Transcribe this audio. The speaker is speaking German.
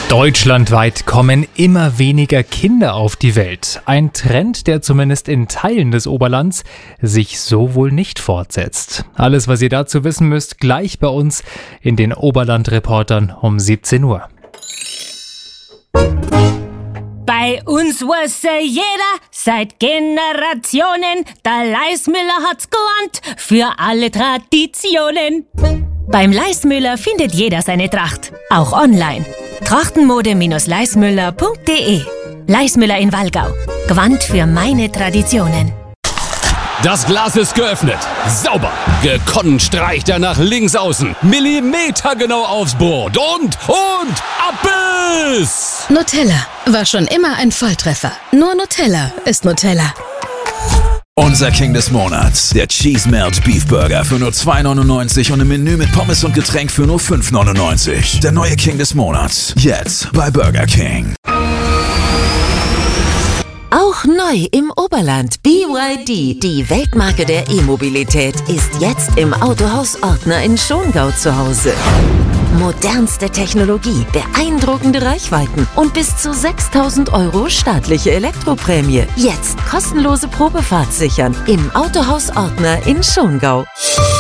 Deutschlandweit kommen immer weniger Kinder auf die Welt. Ein Trend, der zumindest in Teilen des Oberlands sich so wohl nicht fortsetzt. Alles, was ihr dazu wissen müsst, gleich bei uns in den Oberland-Reportern um 17 Uhr. Bei uns wusste jeder seit Generationen, der Leismüller hat's gelernt für alle Traditionen. Beim Leismüller findet jeder seine Tracht, auch online. Trachtenmode-leismüller.de. Leismüller in Wallgau. Gewand für meine Traditionen. Das Glas ist geöffnet. Sauber. Gekonnt streicht er nach links außen. Millimetergenau aufs Brot. Und Abbiss! Nutella war schon immer ein Volltreffer. Nur Nutella ist Nutella. Unser King des Monats, der Cheese Melt Beef Burger für nur 2,99 und im Menü mit Pommes und Getränk für nur 5,99. Der neue King des Monats, jetzt bei Burger King. Auch neu im Oberland, BYD, die Weltmarke der E-Mobilität, ist jetzt im Autohaus Ortner in Schongau zu Hause. Modernste Technologie, beeindruckende Reichweiten und bis zu 6.000 € staatliche Elektroprämie. Jetzt kostenlose Probefahrt sichern im Autohaus Ortner in Schongau.